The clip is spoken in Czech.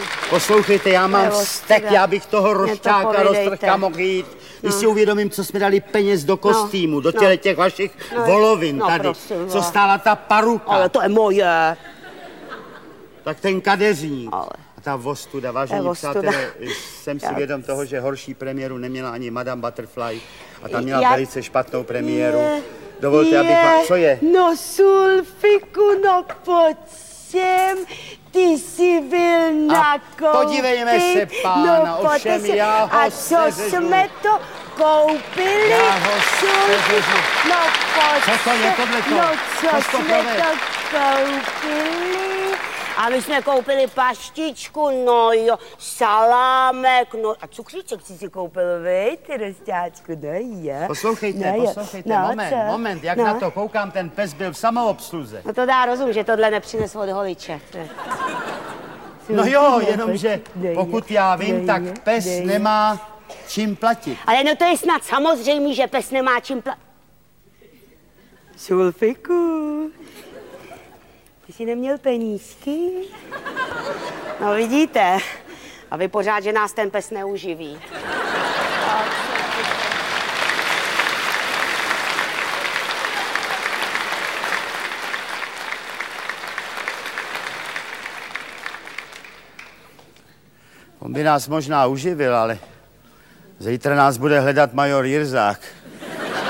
Poslouchejte, já mám vztek, já bych toho rošťáka roztrhka mohl jít. Když si uvědomím, co jsme dali peněz do kostýmu, do těch vašich volovin tady, co stála ta paruka. Ale to je moje. Tak ten kadeřník. A ta vostuda, vážení přátelé, jsem si vědom toho, že horší premiéru neměla ani Madame Butterfly a ta měla velice špatnou premiéru. Dovolte, abych vám... Co je? No, Sulfiku, no pojď sem, ty jsi byl nakoupit. Podívejme se, pána, ovšem já ho seřežu. A co jsme to koupili? Já ho seřežu. No pojď co to je tohleto? No co jsme to koupili? A my jsme koupili paštičku, no jo, salámek, no a cukříček si koupil, vej, ty rostáčku, no jo. Poslouchejte, moment, jak na to koukám, ten pes byl v samoobsluze. No to dá rozum, že tohle nepřines od holiče. No jo, jenomže pokud já vím, tak pes nemá čím platit. Ale no to je snad samozřejmě, že pes nemá čím platit. Sulfiku. Ty jsi neměl penízky? No vidíte. A vy pořád, že nás ten pes neuživí. On by nás možná uživil, ale zítra nás bude hledat major Jirzák.